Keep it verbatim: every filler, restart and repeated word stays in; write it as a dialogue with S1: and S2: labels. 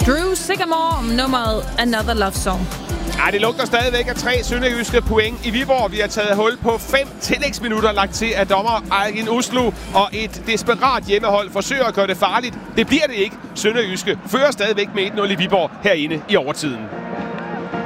S1: Drew Sigamore om nummeret Another Love Song.
S2: Ja, det lugter stadigvæk af tre sønderjyske point i Viborg. Vi har taget hul på fem tillægsminutter lagt til af dommer Ejgin Uslu, og et desperat hjemmehold forsøger at gøre det farligt. Det bliver det ikke. Sønderjyske fører stadigvæk med et nul i Viborg herinde i overtiden.